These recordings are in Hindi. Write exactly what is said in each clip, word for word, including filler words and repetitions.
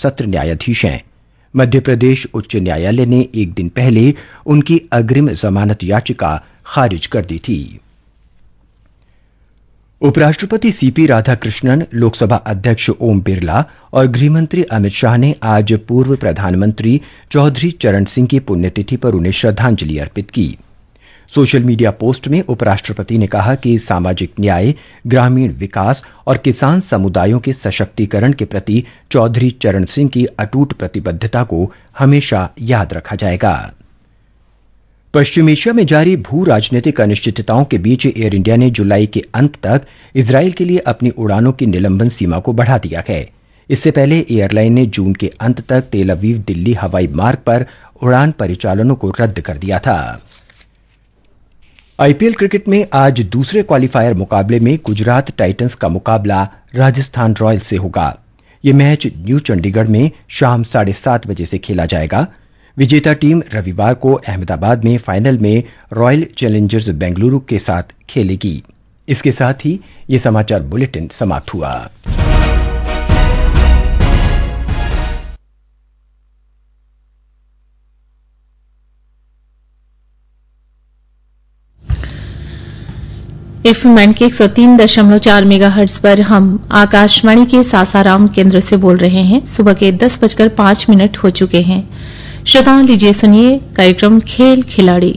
सत्र न्यायाधीश हैं। मध्य प्रदेश उच्च न्यायालय ने एक दिन पहले उनकी अग्रिम जमानत याचिका खारिज कर दी थी। उपराष्ट्रपति सीपी राधाकृष्णन, लोकसभा अध्यक्ष ओम बिरला और गृहमंत्री अमित शाह ने आज पूर्व प्रधानमंत्री चौधरी चरण सिंह की पुण्यतिथि पर उन्हें श्रद्धांजलि अर्पित की। सोशल मीडिया पोस्ट में उपराष्ट्रपति ने कहा कि सामाजिक न्याय, ग्रामीण विकास और किसान समुदायों के सशक्तिकरण के प्रति चौधरी चरण सिंह की अटूट प्रतिबद्धता को हमेशा याद रखा जाएगा। पश्चिम एशिया में जारी भू राजनीतिक अनिश्चितताओं के बीच एयर इंडिया ने जुलाई के अंत तक इजरायल के लिए अपनी उड़ानों की निलंबन सीमा को बढ़ा दिया है। इससे पहले एयरलाइन ने जून के अंत तक तेल अवीव दिल्ली हवाई मार्ग पर उड़ान परिचालनों को रद्द कर दिया था। आईपीएल क्रिकेट में आज दूसरे क्वालिफायर मुकाबले में गुजरात टाइटंस का मुकाबला राजस्थान रॉयल्स से होगा। यह मैच न्यू चंडीगढ़ में शाम साढ़े सात बजे से खेला जाएगा। विजेता टीम रविवार को अहमदाबाद में फाइनल में रॉयल चैलेंजर्स बेंगलुरु के साथ खेलेगी। इसके साथ ही ये समाचार बुलेटिन समाप्त हुआ। एफएम बैंड के एक सौ तीन दशमलव चार मेगाहर्ट्ज पर हम आकाशवाणी के सासाराम केंद्र से बोल रहे हैं। सुबह के दस बजकर पांच मिनट हो चुके हैं। श्रोताओं, लीजिए सुनिए कार्यक्रम खेल खिलाड़ी।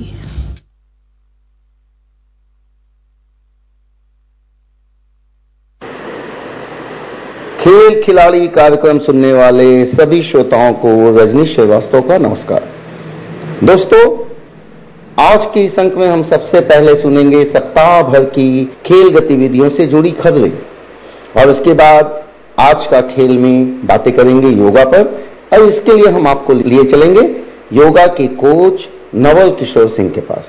खेल खिलाड़ी कार्यक्रम सुनने वाले सभी श्रोताओं को रजनीश श्रीवास्तव का नमस्कार। दोस्तों, आज के इस अंक में हम सबसे पहले सुनेंगे सप्ताह भर की खेल गतिविधियों से जुड़ी खबरें और उसके बाद आज का खेल में बातें करेंगे योगा पर, और इसके लिए हम आपको लिए चलेंगे योगा के कोच नवल किशोर सिंह के पास।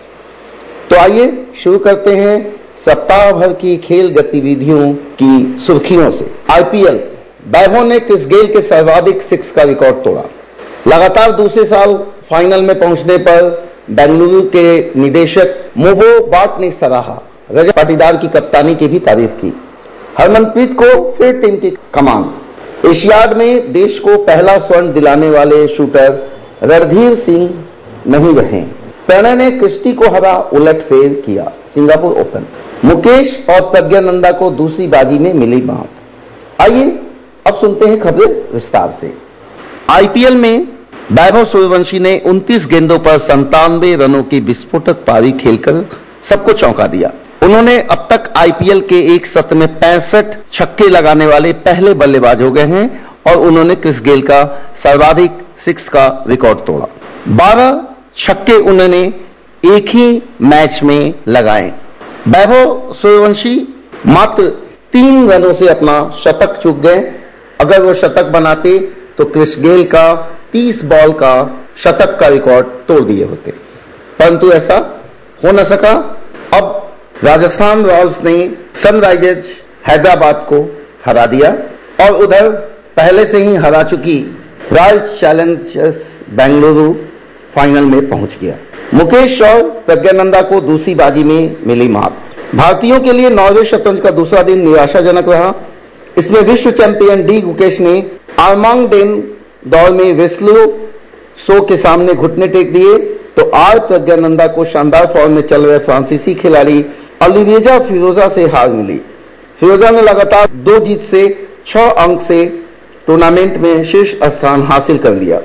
तो आइए शुरू करते हैं सप्ताह भर की खेल गतिविधियों की सुर्खियों से। आईपीएल, वैभव ने क्रिस गेल के सर्वाधिक सिक्स का रिकॉर्ड तोड़ा। लगातार दूसरे साल फाइनल में पहुंचने पर बेंगलुरु के निदेशक मोबो बाट ने सराहा। रजत पाटीदार की कप्तानी की भी तारीफ की। हरमनप्रीत को फिर टीम की कमान। एशियाड में देश को पहला स्वर्ण दिलाने वाले शूटर रणधीर सिंह नहीं रहे। प्रणय ने क्रिस्टी को हरा उलटफेर किया। सिंगापुर ओपन, मुकेश और प्रज्ञानंदा को दूसरी बाजी में मिली मात। आइए अब सुनते हैं खबरें विस्तार से। आईपीएल में वैभव सूर्यवंशी ने उनतीस गेंदों पर संतानवे रनों की विस्फोटक पारी खेलकर सबको चौंका दिया। उन्होंने अब तक आईपीएल के एक सत्र में पैंसठ छक्के लगाने वाले पहले बल्लेबाज हो गए हैं और उन्होंने क्रिस गेल का सर्वाधिक सिक्स का रिकॉर्ड तोड़ा। बारह छक्के उन्होंने एक ही मैच में लगाए। वैभव सूर्यवंशी मात्र तीन रनों से अपना शतक चूक गए। अगर वो शतक बनाते तो क्रिस गेल का तीस बॉल का शतक का रिकॉर्ड तोड़ दिए होते, परंतु ऐसा हो न सका। अब राजस्थान रॉयल्स ने सनराइजर्स हैदराबाद को हरा दिया और उधर पहले से ही हरा चुकी रॉयल चैलेंजर्स बेंगलुरु फाइनल में पहुंच गया। मुकेश और प्रज्ञानंदा को दूसरी बाजी में मिली मात। भारतीयों के लिए नॉर्वे शतरंज का दूसरा दिन निराशाजनक रहा। इसमें विश्व चैंपियन डी गुकेश ने आर्मांगडेन दौर में वेस्लो सो के सामने घुटने टेक दिए, तो आर प्रज्ञानंदा को शानदार फॉर्म में चल रहे फ्रांसीसी खिलाड़ी ओलिविया फिरोजा से हार मिली। फिरोजा ने लगातार दो जीत से छह अंक से टूर्नामेंट में शीर्ष स्थान हासिल कर लिया।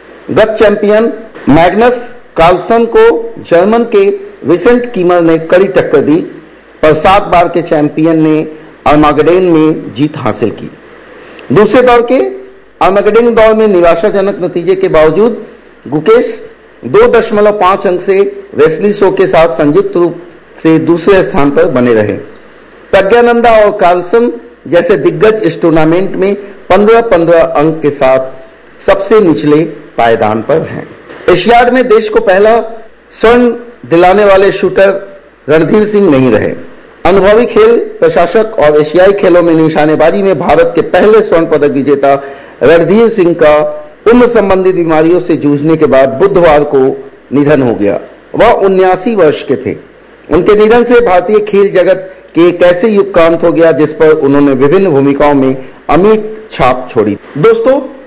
गत चैंपियन मैग्नस कार्लसन को जर्मन के विसेंट कीमर ने कड़ी टक्कर दी और सात बार के चैंपियन ने आर्मागेडन में जीत हासिल की। दूसरे दौर के आर्मागेडन दौर में निराशाजनक नतीजे के बावजूद गुकेश दो दशमलव पांच अंक से वेस्ली सो के साथ संयुक्त रूप से दूसरे स्थान पर बने रहे। प्रज्ञानंदा और कार्लसन जैसे दिग्गज इस टूर्नामेंट में पंद्रह पंद्रह अंक के साथ सबसे निचले पायदान पर हैं। एशियाड में देश को पहला स्वर्ण दिलाने वाले शूटर रणधीर सिंह नहीं रहे। अनुभवी खेल प्रशासक और एशियाई खेलों में निशानेबाजी में भारत के पहले स्वर्ण पदक विजेता रणधीर सिंह का उम्र संबंधी बीमारियों से जूझने के बाद बुधवार को निधन हो गया। वह उन्यासी वर्ष के थे। उनके निधन से भारतीय खेल जगत के एक ऐसे युग का अंत हो गया जिस पर उन्होंने विभिन्न भूमिकाओं में अमिट छाप छोड़ी। दोस्तों,